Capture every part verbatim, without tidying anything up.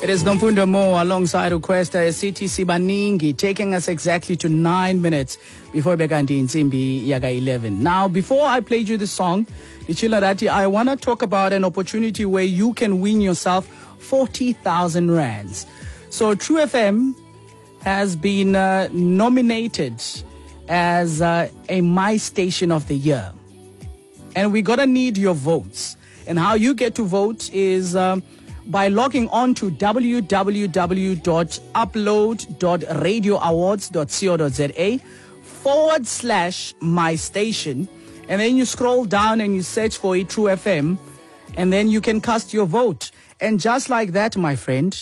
It is Nomfundo Mo alongside Ukwesta C T C Baningi, taking us exactly to nine minutes before Bekanti in Simbi Yaga eleven. Now, before I played you the song, Ichilarati, I want to talk about an opportunity where you can win yourself forty thousand rands. So True F M has been uh, nominated as uh, a My Station of the Year. And we're going to need your votes. And how you get to vote is um, by logging on to w w w dot upload dot radio awards dot co dot za forward slash my station. And then you scroll down and you search for a True F M. And then you can cast your vote. And just like that, my friend,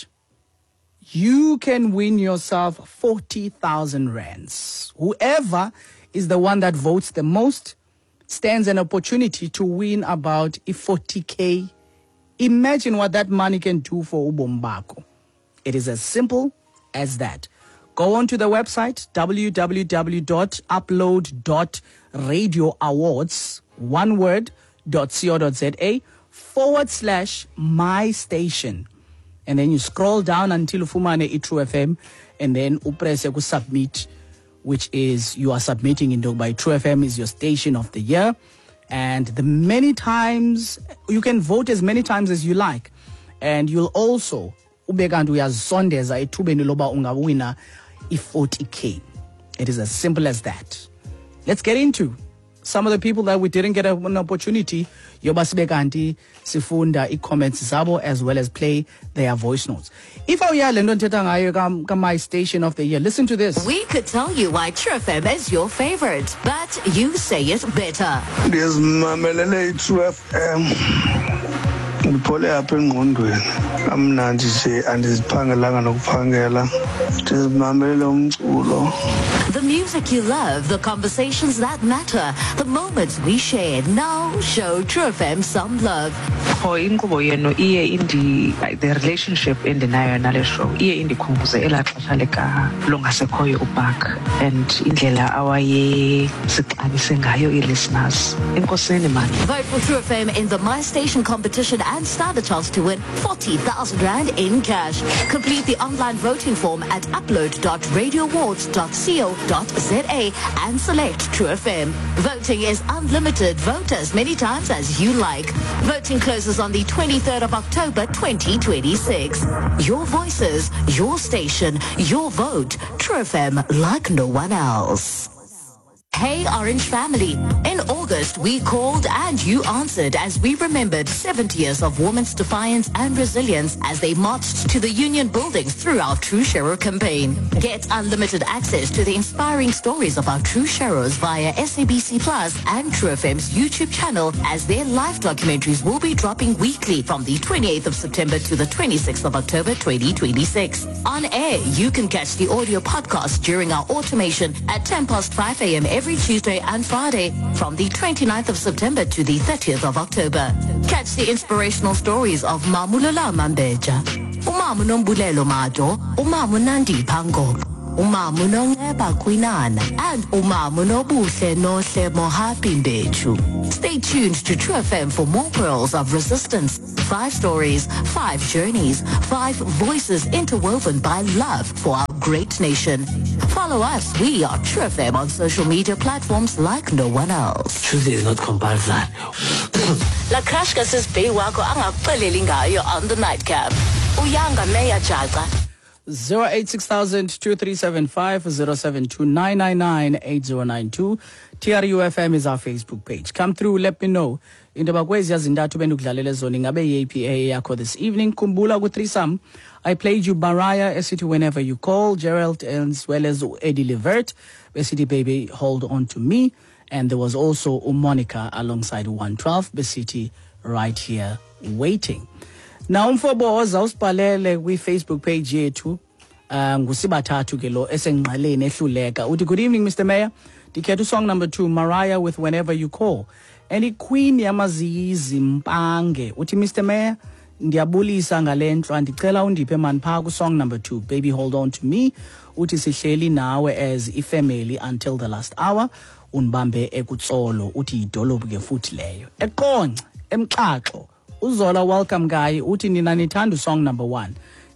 you can win yourself forty thousand rands. Whoever is the one that votes the most stands an opportunity to win about a forty K. Imagine what that money can do for Ubombako. It is as simple as that. Go on to the website, w w w dot upload dot radio awards, one word, dot co dot za, forward slash my station. And then you scroll down until ufumane iTrue F M, and then upress ku submit, which is you are submitting into by True F M is your station of the year. And the many times, you can vote as many times as you like. And you'll also, ubekantu uyazisondeza ethubeni loba ungawina i forty K. It is as simple as that. Let's get into some of the people that we didn't get an opportunity. Yoba sibekanti sifunda i-comments zabo as well as play their voice notes. If I hear Lendon Teta ngayo ka my station of the year, listen to this. We could tell you why True F M is your favorite, but you say it better. There's Mamelele True F M. Ngipole apha engqondweni amnandi nje andiziphangelanga nokuphangela ndizimamele umculo. The music you love, the conversations that matter, the moments we shared. Now show True F M some love. Oh, inkqubo yenu iye indi like the relationship endinayo nale show iye indikhumbuze elaa xesha lika longasekhoyo uBark and indlela awaye sixabise ngayo i-listeners. Enkosini man. Vote for True F M in the My Station competition and stand a chance to win forty thousand rand in cash. Complete the online voting form at upload dot radio awards dot co dot za and select True F M. Voting is unlimited. Vote as many times as you like. Voting closes on the twenty-third of October twenty twenty-six. Your voices, your station, your vote. True F M like no one else. Hey Orange family, in August we called and you answered as we remembered seventy years of women's defiance and resilience as they marched to the Union buildings through our True Shero campaign. Get unlimited access to the inspiring stories of our True Sheros via S A B C Plus and True F M's YouTube channel as their live documentaries will be dropping weekly from the twenty-eighth of September to the twenty-sixth of October twenty twenty-six. On air, you can catch the audio podcast during our automation at ten past five a m every Tuesday and Friday from the twenty-ninth of September to the thirtieth of October. Catch the inspirational stories of Mamulala Mambeja, Umamu Nombulelo Majo, Umamu Nandi Pango, Umamu Nongeba Kwinana, and Umamu Nobuhle Nohle Mohapi Mbechu. Stay tuned to True F M for more pearls of resistance. Five stories, five journeys, five voices interwoven by love for our great nation. Follow us. We are True F M on social media platforms like no one else. Truth is not compulsory. La Krashka says Baywako angaxeleli ngayo on the nightcap. Uyanga meya jaga. zero eight six thousand two three seven five zero seven two nine nine nine eight zero nine two. T R U F M is our Facebook page. Come through, let me know. Indaba kwezi yazintathu bendukudlalela zona ngabe yi-A P A yakho this evening. Kumbula ku threesome. I played you Mariah Esithi Whenever You Call, Gerald as well as Eddie Levert. Besithi Baby Hold On To Me. And there was also Monica alongside one twelve. Besithi Right Here Waiting. Now umfobo ozawusibhalele kwi-Facebook page yethu uh, ngusibathathu ke lo esengqaleni ehluleka uthi good evening Mister Mayor, ndikhetha song number two Mariah with Whenever You Call and iqueen yamazizi Mpange uthi Mister Mayor ndiyabulisa ngalenhlwa ndicela undiphe man pha ku song number two Baby Hold On To Me uthi sihleli nawe as ifamily until the last hour unibambe ekutsolo uthi idolophu ke futhi leyo eqonce emxhaxo Uzola welcome guy uthi nina nithanda song number one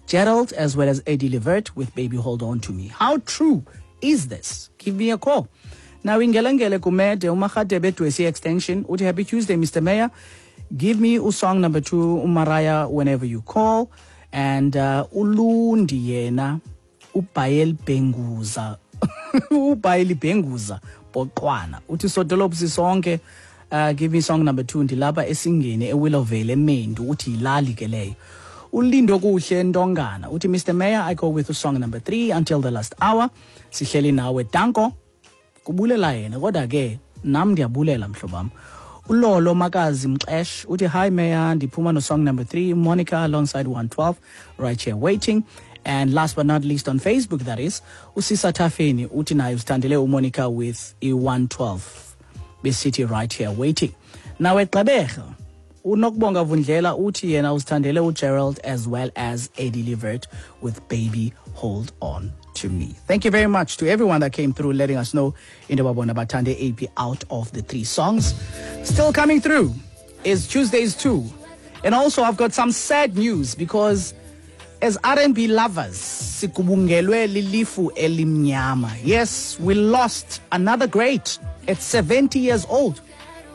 Gerald as well as Eddie Levert with Baby Hold On To Me. How true is this? Give me a call. Now in Gelengele Kumede, Umakhatebe Twesi extension, uti happy Tuesday, Mister Mayor. Give me u song number two, Umaraya, whenever you call. And uh, Ulundi yena, Upael Benguza. Upaeli Benguza, Pokwana. Uti sodolopsi sonke, uh, give me song number two, Ndilaba esingene, e will ovele mendo, uti lali kelei. Ulindo kuhle ndongana. Uti Mister Mayor, I go with song number three until the last hour. Sihleli nawe Danko. Kubulela yena kodwa ke nami ndiyabulela mhlobam. Ulolo Makazi Mxesh uthi hi Mayor, ndiphuma no song number three, Monica alongside one twelve right here waiting. And last but not least on Facebook, that is Usisa Tafeni uthi naye usithandele uMonica with a one twelve besitting right here waiting. Now at Gqeberha uNokubonga Vundlela uthi yena usithandele uGerald as well as Eddie Levert with Baby Hold On To Me. Thank you very much to everyone that came through letting us know in the Babona Batande A P out of the three songs. Still coming through is Tuesdays too. And also I've got some sad news because as R and B lovers, sikubungelwe lilifu elimnyama. Yes, we lost another great at seventy years old.